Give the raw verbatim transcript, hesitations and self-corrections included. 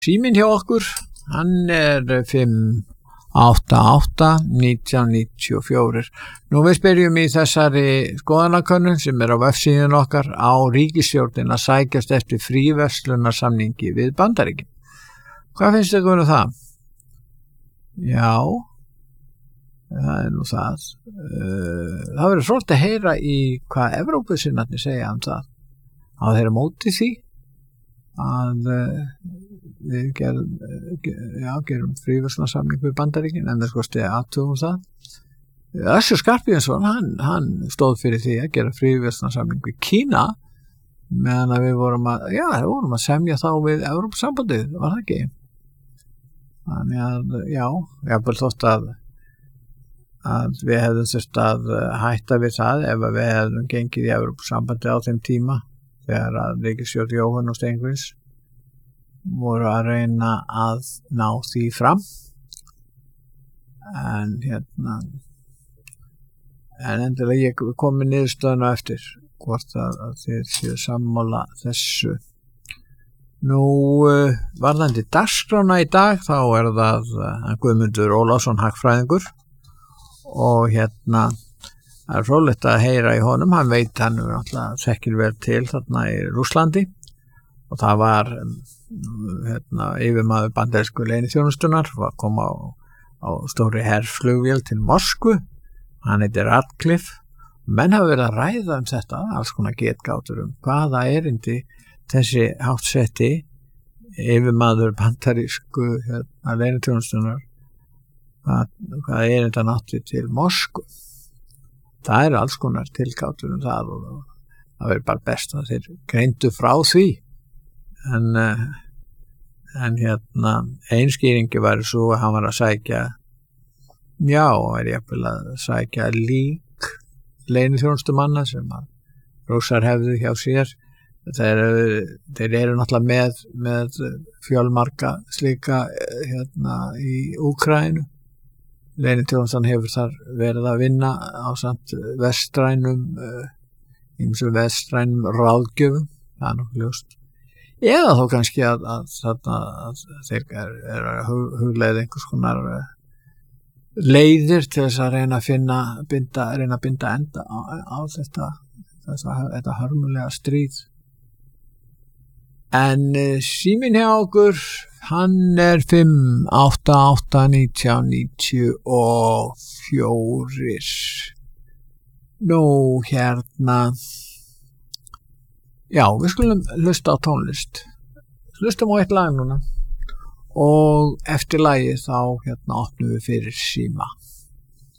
Síminn hjá okkur, hann er fimm átta átta nítján níutíu og fjögur. Nú við spyrjum í þessari skoðanakönnun sem er á vefsíðun okkar á ríkisstjórnin að sækjast eftir fríverslunarsamningi við Bandaríkin. Hvað finnst ykkur um það? Já, það er nú það. Það verður svolítið að heyra í hvað Evrópusinnarnir segja um það. Á þeirra móti því að við gerum, já, gerum fríverslunarsamning við Bandaríkin, en það skoðst ég aðtugum það. Össur Skarphéðinsson, hann, hann stóð fyrir því að gera fríverslunarsamning við Kína, meðan að við vorum að, já, við vorum að semja þá við Evrópusambandið, var það ekki? Þannig að, já, jafnvel þótt að, að við hefðum þurft að hætta við það ef við hefðum gengið í Evrópusambandið á þeim tíma, þegar að ríkisstjórn Jóhann og Steingríms voru að reyna að ná því fram. En hérna, en endilega ég kom með niðurstöðuna eftir hvort að, að þið séu sammála þessu. Nú, uh, varðandi dagskrána í dag, þá er það uh, Guðmundur Ólafsson hagfræðingur og hérna það er fróðlegt að heyra í honum, hann veit hann er alltaf þekkir vel til þarna í Rússlandi og það var hérna, yfirmaður bandarísku leyniþjónustunnar var að koma á, á stóri herflugvél til Moskvu, hann heitir Radcliffe. Menn hafa verið að ræða um þetta, alls konar getgátur um hvaða erindi þessi háttsetti yfirmaður bandarísku hérna, leyniþjónustunnar hvað, hvaða erindi hann átti til Moskvu. Það er alls konar tilgátur um það og það verður bara best að þeir greindu frá því. En, en hérna, einskýringi var svo að hann var að sækja, já, er jafnvel að sækja lík leyniþjónustumanna sem að Rússar hefðu hjá sér. Þeir, þeir eru náttúrulega með, með fjölmarga slíka hérna í Úkraínu. Leyniþjónustan hefur þar verið að vinna á samt vestrænum, ýmsu vestrænum ráðgjöfum, það er nokkuð ljóst. Eða þó kannski að, að, að, að þeir eru að hugleiða einhvers konar leiðir til þess að reyna að finna, binda, reyna að binda enda á, á þetta, þetta, þetta hörmulega stríð. En síminn hjá okkur, hann er fimm átta átta nítján níutíu og fjögur. Nú hérna, já, við skulum hlusta á tónlist. Hlustum á eitt lag núna og eftir lagið þá hérna opnum við fyrir síma.